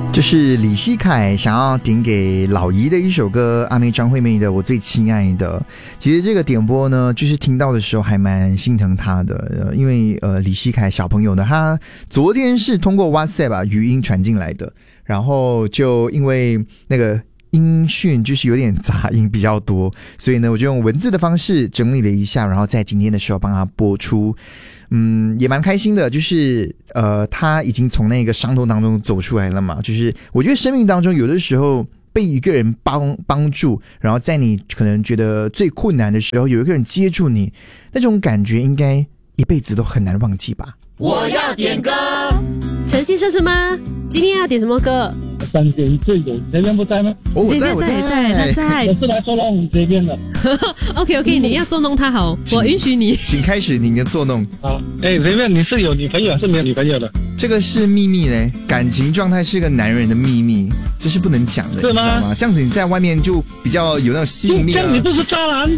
这是李希凯想要点给老姨的一首歌，阿妹张惠妹的《我最亲爱的》。其实这个点播呢，就是听到的时候还蛮心疼她的，因为李希凯小朋友呢，他昨天是通过 WhatsApp 语音传进来的，然后就因为那个音讯就是有点杂音比较多，所以呢，我就用文字的方式整理了一下，然后在今天的时候帮他播出。也蛮开心的，就是他已经从那个伤痛当中走出来了嘛。就是我觉得生命当中有的时候被一个人帮助，然后在你可能觉得最困难的时候，有一个人接住你，那种感觉应该一辈子都很难忘记吧。 我要点歌， 陈先生是吗？今天要点什么歌 3点最有，你这边不在吗？ 我在， 他在。 我是来捉弄你这边的。 OK， 你要捉弄他好，我允许你。 请开始您的捉弄。 好，这边你是有女朋友还是没有女朋友的？ 这个是秘密嘞，感情状态是个男人的秘密，这是不能讲的， 是吗？ 你知道吗？这样子你在外面就比较有那种吸引力了。 你就是渣男。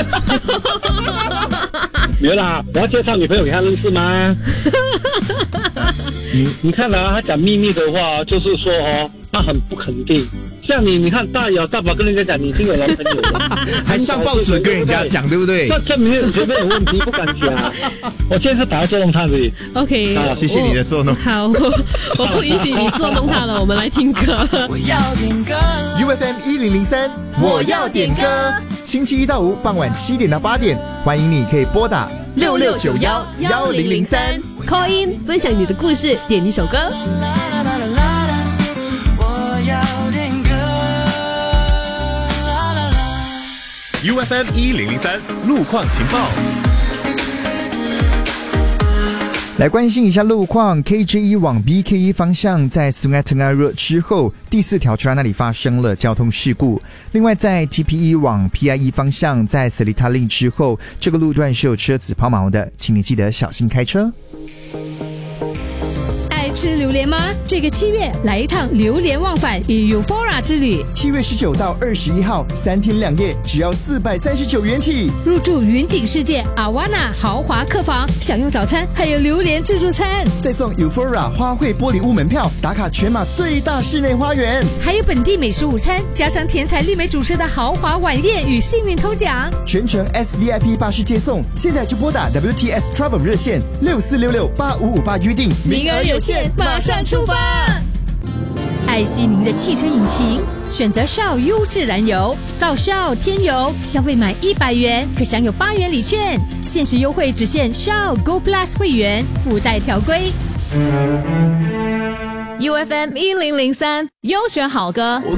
没有啦，我要介绍女朋友给他认识吗？你看啊，他讲秘密的话，就是说他很不肯定。像你看大摇大摆跟人家讲你已经有男朋友了， 还上报纸跟人家讲，对不对？ 那证明你前面有问题，不敢讲。我现在是打算捉弄他而已。 OK， 谢谢你的捉弄。 好，我不允许你捉弄他了，我们来听歌。 我要点歌 UFM 1003，我要点歌。星期一到五傍晚7点到8点，欢迎你可以拨打66911003 call in 分享你的故事，点一首歌。 我要点歌 UFM 1003路况情报。 来关心一下路况 ，KJ1 往 BK1 方向在 Sungai Tengah Road 之后，第4条车那里发生了交通事故。另外，在 TP1 往 PI1 方向在 Seletar Link 之后，这个路段是有车子抛锚的，请你记得小心开车。 爱吃榴莲吗？这个7月来一趟榴莲忘返与 Eufora 之旅。 7月19到21号，3天2夜，只要439元起。 入住云顶世界 Awana 豪华客房，享用早餐，还有榴莲自助餐， 再送 Eufora 花卉玻璃屋门票，打卡全马最大室内花园， 还有本地美食午餐，加上天才丽美主持的豪华晚宴与幸运抽奖， 全程 SVIP 巴士接送。现在就拨打 WTS Travel 热线64668558预定， 名额有限，马上出发！爱惜您的汽车引擎，选择 Shell 优质燃油，到 Shell 添油，消费满100元可享有8元礼券，限时优惠只限 Shell Go Plus 会员，附带条规。 UFM 1003优选好歌。